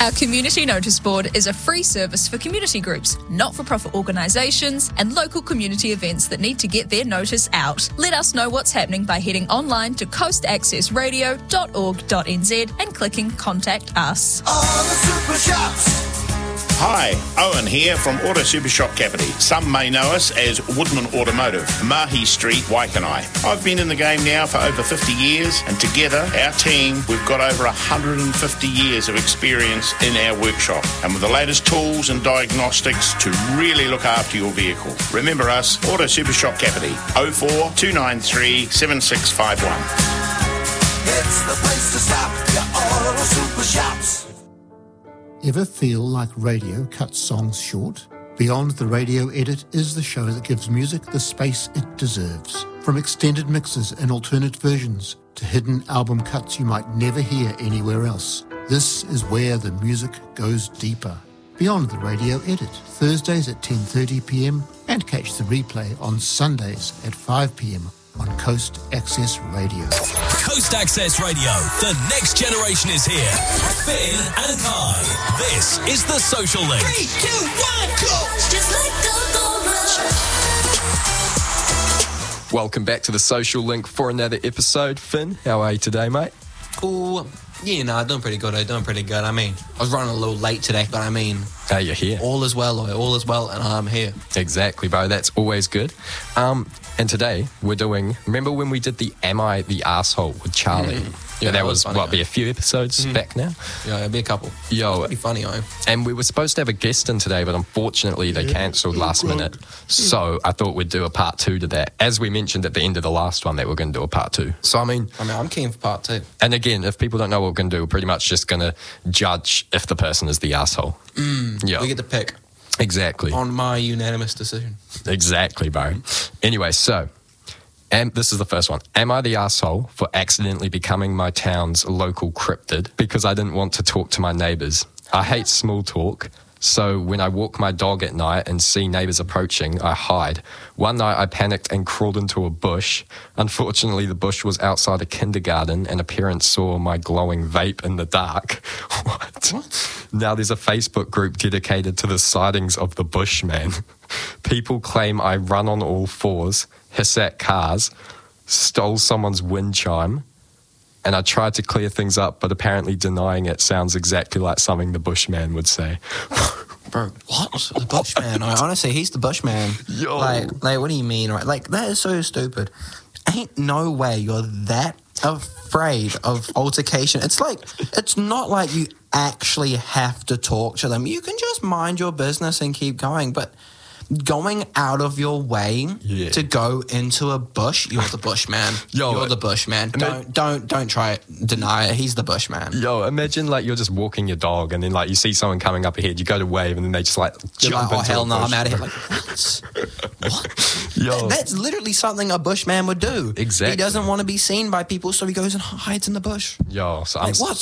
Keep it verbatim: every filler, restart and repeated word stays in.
Our community notice board is a free service for community groups, not-for-profit organisations and local community events that need to get their notice out. Let us know what's happening by heading online to coast access radio dot org dot n z and clicking Contact Us. All the super shops. Hi, Owen here from Auto Super Shop Kapiti. Some may know us as Woodman Automotive, Mahi Street, Waikanai. I've been in the game now for over fifty years, and together, our team, we've got over one hundred fifty years of experience in our workshop, and with the latest tools and diagnostics to really look after your vehicle. Remember us, Auto Super Shop Kapiti, oh four two nine three seven six five one. It's the place to stop, your Auto Super Shops. Ever feel like radio cuts songs short? Beyond the Radio Edit is the show that gives music the space it deserves. From extended mixes and alternate versions to hidden album cuts you might never hear anywhere else. This is where the music goes deeper. Beyond the Radio Edit, Thursdays at ten thirty p m and catch the replay on Sundays at five p m on Coast Access Radio. Coast Access Radio, the next generation is here. Finn and Kai. This is The Social Link. Three, two, one, go! Just like the gold rush. Welcome back to The Social Link for another episode. Finn, how are you today, mate? Oh, yeah, no, doing pretty good. I'm doing pretty good. I mean, I was running a little late today, but I mean... Oh, you're here. All is well, all is well, and I'm here. Exactly, bro. That's always good. Um, and today, we're doing... Remember when we did the Am I the Arsehole with Charlie? Mm. Yeah, Yeah, that, that was was, funny, what, yeah. be a few episodes Mm. back now? Yeah, it'll be a couple. Yo, Pretty funny, eh? and we were supposed to have a guest in today, but unfortunately they cancelled last minute. So I thought we'd do a part two to that. As we mentioned at the end of the last one, that we're going to do a part two. So, I mean... I mean, I'm keen for part two. And again, if people don't know what we're going to do, we're pretty much just going to judge if the person is the asshole. Mm, Yeah. We get to pick Exactly. on my unanimous decision. Exactly, bro. Anyway, so... And this is the first one. Am I the asshole for accidentally becoming my town's local cryptid because I didn't want to talk to my neighbours? I hate small talk, so when I walk my dog at night and see neighbours approaching, I hide. One night I panicked and crawled into a bush. Unfortunately, the bush was outside a kindergarten and a parent saw my glowing vape in the dark. What? What? Now there's a Facebook group dedicated to the sightings of the Bushman. People claim I run on all fours, hiss at cars, stole someone's wind chime, and I tried to clear things up, but apparently denying it sounds exactly like something the Bushman would say. Bro, what? The Bushman. I, honestly, he's the Bushman. Yo. Like, like, what do you mean? Right? Like, that is so stupid. Ain't no way you're that afraid of altercation. It's like, it's not like you actually have to talk to them. You can just mind your business and keep going, but... Going out of your way Yeah. to go into a bush, you're the Bushman. Yo, you're the Bushman. I mean- Don't don't don't try it. Deny it. He's the Bushman. Yo, imagine like you're just walking your dog and then like you see someone coming up ahead, you go to wave and then they just like You're jump like, oh into hell a no, bush. I'm out of here. Like what? What? Yo. That's literally something a Bushman would do. Exactly. He doesn't want to be seen by people, so he goes and hides in the bush. Yo, so I'm Like, what?